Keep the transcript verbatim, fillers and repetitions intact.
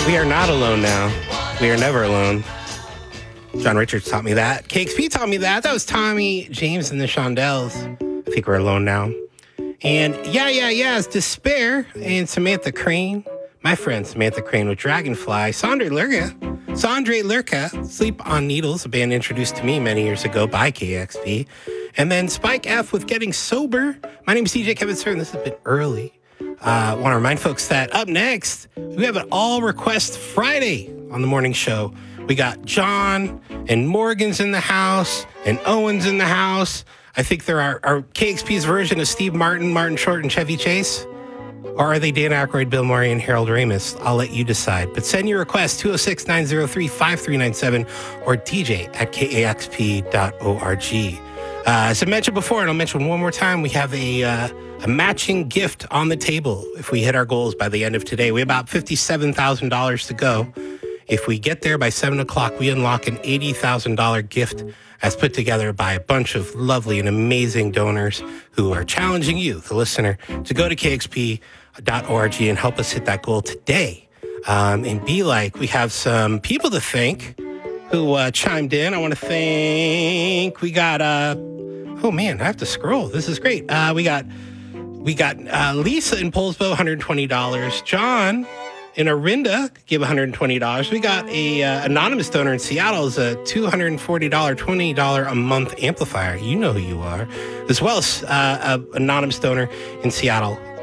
We are not alone now. We are never alone. John Richards taught me that. K X P taught me that. That was Tommy James and the Shondells. I think we're alone now. And yeah, yeah, yeah, it's Despair and Samantha Crane. My friend Samantha Crane with Dragonfly. Sondre Lurka. Sondre Lurka, Sleep on Needles, a band introduced to me many years ago by K X P. And then Spike F with Getting Sober. My name is D J Kevin Stern. This has been early. I uh, want to remind folks that up next, we have an All Request Friday on the morning show. We got John and Morgan's in the house and Owen's in the house. I think they're our, our K X P's version of Steve Martin, Martin Short, and Chevy Chase. Or are they Dan Aykroyd, Bill Murray, and Harold Ramis? I'll let you decide. But send your request, two oh six, nine oh three, five three nine seven or D J at K A X P dot org. Uh, as I mentioned before, and I'll mention one more time, we have a uh, a matching gift on the table if we hit our goals by the end of today. We have about fifty-seven thousand dollars to go. If we get there by seven o'clock, we unlock an eighty thousand dollars gift as put together by a bunch of lovely and amazing donors who are challenging you, the listener, to go to K X P dot org and help us hit that goal today. Um, and be like, we have some people to thank who uh, chimed in. I want to thank, we got, uh, oh man, I have to scroll. This is great. Uh, we got, we got uh, Lisa in Poulsbo, one hundred twenty dollars. John in Orinda give one hundred twenty dollars. We got a uh, anonymous donor in Seattle is a two hundred forty dollars, twenty dollars a month amplifier. You know who you are. As well as uh, an anonymous donor in Seattle